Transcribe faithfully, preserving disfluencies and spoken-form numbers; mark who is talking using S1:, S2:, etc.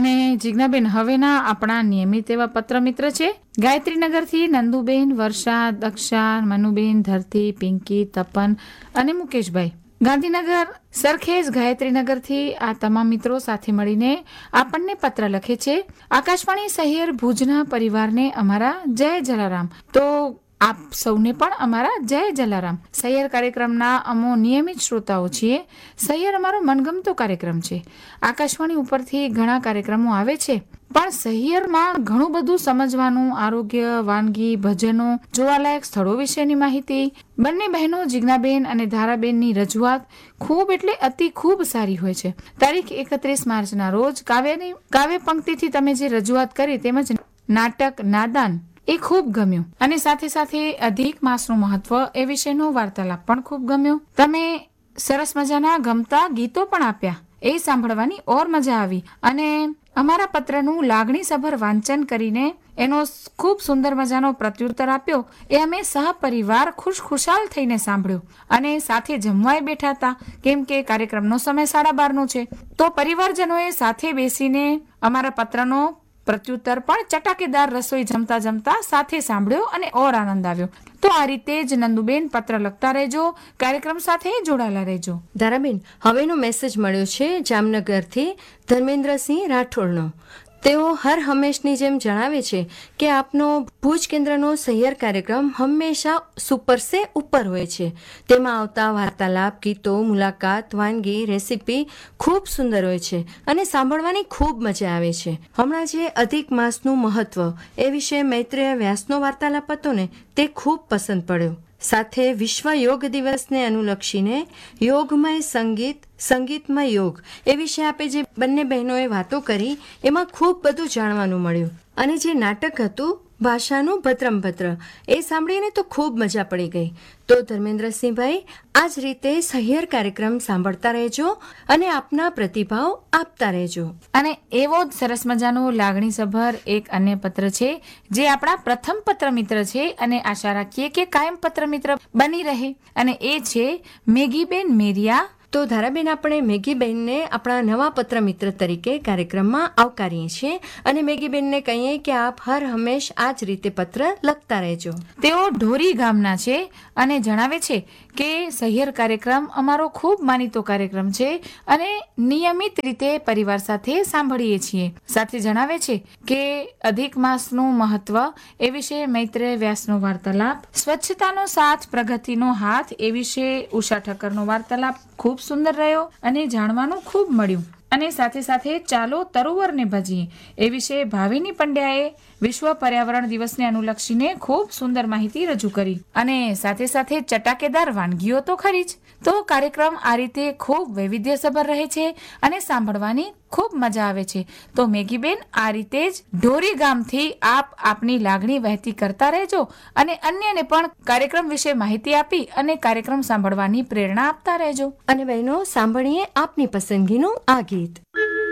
S1: અને જીજ્ઞાબેન, હવેના આપણા નિયમિત એવા પત્ર મિત્ર છે ગાયત્રીનગરથી નંદુબેન, વર્ષા, દક્ષા, મનુબેન, ધરતી, પિંકી, તપન અને મુકેશભાઈ. ગાંધીનગર સરખેજ ગાયત્રીનગરથી આ તમામ મિત્રો સાથે મળીને આપણને પત્ર લખે છે. આકાશવાણી શહેર ભુજના પરિવારને અમારા જય જલારામ. તો આપ સૌને પણ અમારા જય જલારામ. સૈયર કાર્યક્રમના અમો નિયમિત શ્રોતાઓ છીએ. સૈયર અમારો મનગમતો કાર્યક્રમ છે. આકાશવાણી ઉપરથી ઘણા કાર્યક્રમો આવે છે, પણ સહિયરમાં ઘણું બધું સમજવાનું, આરોગ્ય, વાનગી, ભજનો, જોવાલાયક સ્થળો વિશેની માહિતી. બંને બહેનો જીજ્ઞાબેન અને ધારાબેનની રજૂઆત ખૂબ એટલે અતિ ખૂબ સારી હોય છે. તારીખ એકત્રીસ માર્ચના રોજ કાવ્યની કાવ્ય પંક્તિથી તમે જે રજૂઆત કરી તેમજ નાટક નાદાન એ ખૂબ ગમ્યું, અને સાથે સાથે અધિક માસનું મહત્વ એ વિશેનો વાર્તાલાપ પણ ખૂબ ગમ્યો. તમે સરસ મજાના ગમતા ગીતો પણ આપ્યા, એ સાંભળવાની ઓર મજા આવી. અને અમારા પત્રનું લાગણીસભર વાંચન કરીને એનો ખૂબ સુંદર મજાનો પ્રત્યુત્તર આપ્યો, એ અમે સહપરિવાર ખુશખુશાલ થઈને સાંભળ્યો. અને સાથે જમવાય બેઠા હતા, કેમ કે કાર્યક્રમનો સમય સાડા બારનો છે. તો પરિવારજનોએ સાથે બેસીને અમારા પત્રનો પ્રત્યુત્તર પણ ચટાકેદાર રસોઈ જમતા જમતા સાથે સાંભળ્યો અને ઓર આનંદ આવ્યો. તો આ રીતે જ નંદુબેન પત્ર લખતા રહેજો, કાર્યક્રમ સાથે જોડાયેલા રહેજો.
S2: ધારાબેન, હવેનો મેસેજ મળ્યો છે જામનગરથી ધર્મેન્દ્રસિંહ રાઠોડનો. તેઓ હર હંમેશની જેમ જણાવે છે કે આપનો ભુજ કેન્દ્રનો સહિયર કાર્યક્રમ હંમેશા સુપર સે ઉપર હોય છે. તેમાં આવતા વાર્તાલાપ, ગીતો, મુલાકાત, વાનગી, રેસીપી ખૂબ સુંદર હોય છે અને સાંભળવાની ખૂબ મજા આવે છે. હમણાં જે અધિક માસનું મહત્વ એ વિશે મૈત્રેય વ્યાસનો વાર્તાલાપ હતો ને, તે ખૂબ પસંદ પડ્યો. સાથે વિશ્વ યોગ દિવસને અનુલક્ષીને યોગમય સંગીત, સંગીતમય યોગ એ વિશે આપે જે બંને બહેનોએ વાતો કરી, એમાં ખૂબ બધું જાણવાનું મળ્યું. અને જે નાટક હતું ભાષાનું ભદ્રમભદ્ર, એ સાંભળીને તો ખૂબ મજા પડી ગઈ. તો ધર્મેન્દ્રસિંહભાઈ, આ જ રીતે સહિયર કાર્યક્રમ સાંભળતા રહેજો અને આપના પ્રતિભાવ આપતા રહેજો.
S1: અને એવો જ સરસ મજાનો લાગણીસભર એક અન્ય પત્ર છે, જે આપણા પ્રથમ પત્ર મિત્ર છે, અને આશા રાખીએ કે કાયમ પત્ર મિત્ર બની રહે, અને એ છે મેગીબેન મેરિયા.
S2: તો ધારાબેન, આપણે મેગીબેનને આપણા નવા પત્ર મિત્ર તરીકે કાર્યક્રમમાં આવકારીએ છીએ અને મેગીબેનને કહીએ કે આપ હર હંમેશ આ જ રીતે પત્ર લખતા રહેજો.
S1: તેઓ ઢોરી ગામના છે અને જણાવે છે કે સહિયર કાર્યક્રમ અમારો ખૂબ માનીતો કાર્યક્રમ છે અને નિયમિત રીતે પરિવાર સાથે સાંભળીએ છીએ. સાથે જણાવે છે કે અધિક માસનું મહત્વ એ વિશે મૈત્રેય વ્યાસનો વાર્તાલાપ, સ્વચ્છતાનો સાથ પ્રગતિનો હાથ એ વિશે ઉષા ઠક્કરનો વાર્તાલાપ ખૂબ સુંદર રહ્યો અને જાણવાનું ખૂબ મળ્યું. અને સાથે સાથે ચાલો તરુવરને ભજીએ એ વિશે ભાવિની પંડ્યાએ વિશ્વ પર્યાવરણ દિવસને અનુલક્ષીને ખૂબ સુંદર માહિતી રજૂ કરી. અને સાથે સાથે ચટાકેદાર વાનગીઓ તો ખરી જ. તો કાર્યક્રમ આ રીતે ખૂબ વૈવિધ્યસભર રહે છે અને સાંભળવાની ખૂબ મજા આવે છે. તો મેગીબેન, આ રીતે જ ઢોરી ગામથી આપ આપની લાગણી વહેતી કરતા રહેજો અને અન્યને પણ કાર્યક્રમ વિશે માહિતી આપી અને કાર્યક્રમ સાંભળવાની પ્રેરણા આપતા રહેજો.
S2: અને બહેનો, સાંભળીએ આપની પસંદગીનું આ ગીત.